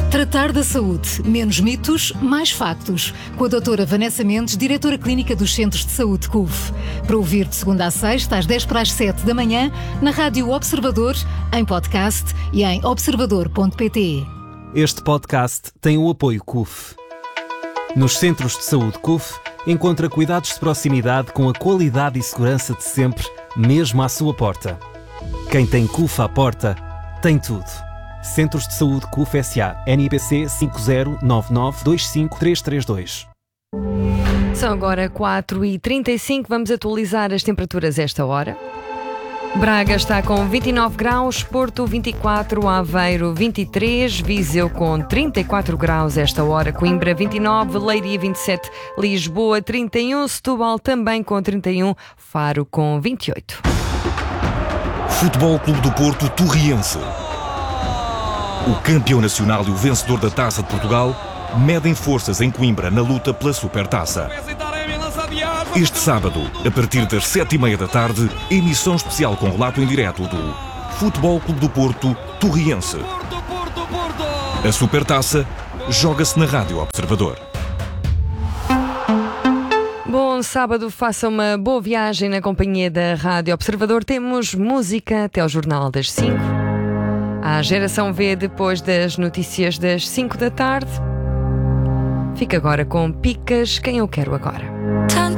Tratar da saúde. Menos mitos, mais factos. Com a doutora Vanessa Mendes, diretora clínica dos Centros de Saúde CUF. Para ouvir de segunda a sexta, às 10 para as 7 da manhã, na Rádio Observador, em podcast e em observador.pt. Este podcast tem o apoio CUF. Nos Centros de Saúde CUF, encontra cuidados de proximidade com a qualidade e segurança de sempre, mesmo à sua porta. Quem tem CUF à porta, tem tudo. Centros de Saúde CUF S.A. NIPC 509925332. São agora 4h35, vamos atualizar as temperaturas esta hora. Braga está com 29 graus, Porto 24, Aveiro 23, Viseu com 34 graus esta hora, Coimbra 29, Leiria 27, Lisboa 31, Setúbal também com 31, Faro com 28. Futebol Clube do Porto Torriense. O campeão nacional e o vencedor da Taça de Portugal medem forças em Coimbra na luta pela Supertaça. Este sábado, a partir das 7h30 da tarde, emissão especial com relato em direto do Futebol Clube do Porto Torriense. A Supertaça joga-se na Rádio Observador. Bom sábado, faça uma boa viagem na companhia da Rádio Observador. Temos música até ao Jornal das 5. A Geração V depois das notícias das 5 da tarde. Fica agora com Picas, Quem Eu Quero Agora.